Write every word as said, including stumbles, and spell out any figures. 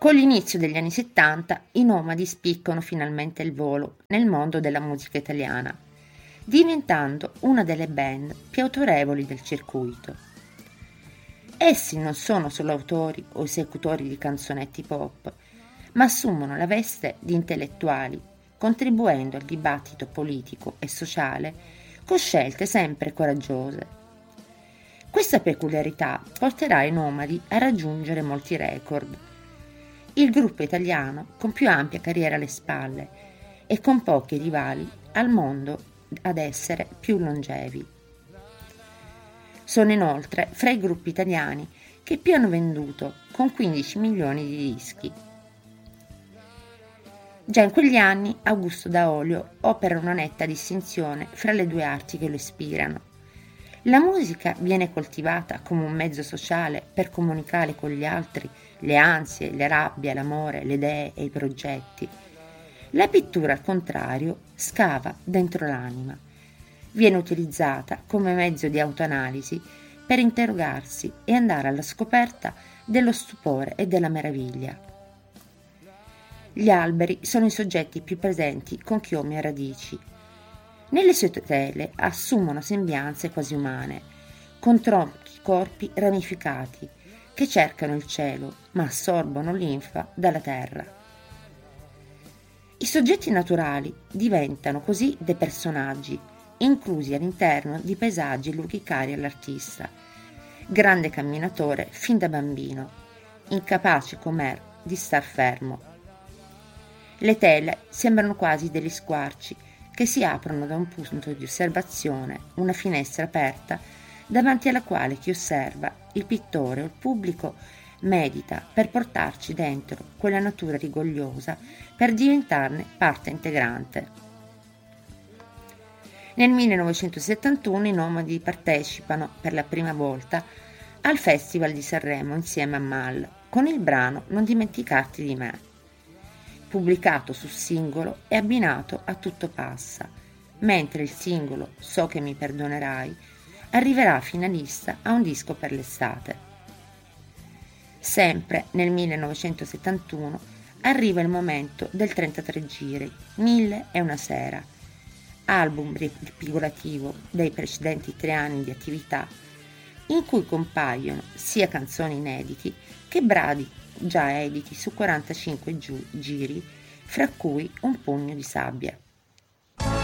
Con l'inizio degli anni settanta i Nomadi spiccano finalmente il volo nel mondo della musica italiana, diventando una delle band più autorevoli del circuito. Essi non sono solo autori o esecutori di canzonetti pop, ma assumono la veste di intellettuali, contribuendo al dibattito politico e sociale con scelte sempre coraggiose. Questa peculiarità porterà i Nomadi a raggiungere molti record. Il gruppo italiano con più ampia carriera alle spalle e con pochi rivali al mondo ad essere più longevi. Sono inoltre fra i gruppi italiani che più hanno venduto, con quindici milioni di dischi. Già in quegli anni Augusto Daolio opera una netta distinzione fra le due arti che lo ispirano. La musica viene coltivata come un mezzo sociale per comunicare con gli altri le ansie, le rabbie, l'amore, le idee e i progetti. La pittura, al contrario, scava dentro l'anima. Viene utilizzata come mezzo di autoanalisi per interrogarsi e andare alla scoperta dello stupore e della meraviglia. Gli alberi sono i soggetti più presenti con chiomi e radici. Nelle sue tele assumono sembianze quasi umane, con tronchi, corpi ramificati, che cercano il cielo, ma assorbono linfa dalla terra. I soggetti naturali diventano così dei personaggi, inclusi all'interno di paesaggi e luoghi cari all'artista, grande camminatore fin da bambino, incapace com'è di star fermo. Le tele sembrano quasi degli squarci che si aprono da un punto di osservazione, una finestra aperta davanti alla quale chi osserva, il pittore o il pubblico, medita per portarci dentro quella natura rigogliosa per diventarne parte integrante. Nel millenovecentosettantuno i Nomadi partecipano per la prima volta al Festival di Sanremo insieme a Mal con il brano Non dimenticarti di me, pubblicato su singolo e abbinato a Tutto passa, mentre il singolo So che mi perdonerai arriverà finalista a un disco per l'estate. Sempre nel millenovecentosettantuno arriva il momento del trentatré giri, Mille e una sera, album rifigurativo dei precedenti tre anni di attività, in cui compaiono sia canzoni inediti che brani già editi su quarantacinque giu- giri, fra cui Un pugno di sabbia.